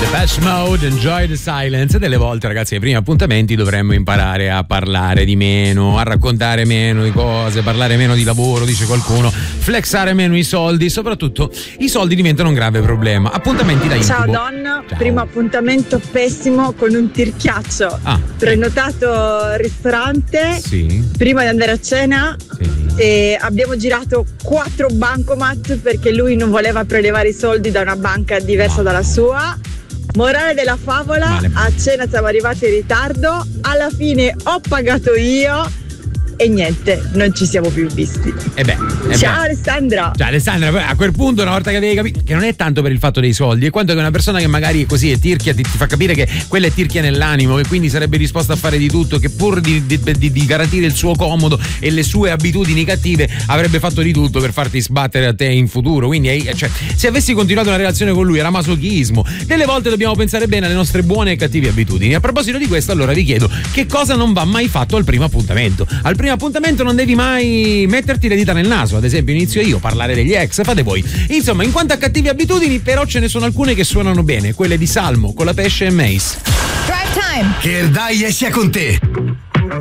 Depeche Mode, Enjoy the Silence. Delle volte, ragazzi, ai primi appuntamenti dovremmo imparare a parlare di meno, a raccontare meno di cose, parlare meno di lavoro, dice qualcuno, flexare meno i soldi. Soprattutto i soldi diventano un grave problema. Appuntamenti da incubo. Ciao donna, ciao. Primo appuntamento pessimo con un tirchiaccio. Prenotato al ristorante, sì. Prima di andare a cena, sì. E abbiamo girato 4 bancomat perché lui non voleva prelevare i soldi da una banca diversa dalla sua. Morale della favola, a cena siamo arrivati in ritardo, alla fine ho pagato io e niente, non ci siamo più visti. Ciao Alessandra. Ciao Alessandra, a quel punto, una volta che avevi capito che non è tanto per il fatto dei soldi, è quanto che una persona che magari così è tirchia ti fa capire che quella è tirchia nell'animo, che quindi sarebbe disposta a fare di tutto, che pur di garantire il suo comodo e le sue abitudini cattive avrebbe fatto di tutto per farti sbattere a te in futuro. Quindi cioè, se avessi continuato una relazione con lui era masochismo. Delle volte dobbiamo pensare bene alle nostre buone e cattive abitudini. A proposito di questo, allora vi chiedo che cosa non va mai fatto al primo appuntamento. Al primo appuntamento non devi mai metterti le dita nel naso, ad esempio inizio io, parlare degli ex, fate voi. Insomma, in quanto a cattive abitudini, però ce ne sono alcune che suonano bene, quelle di Salmo, Colapesce e Mace. Drive time! Che il dai sia con te!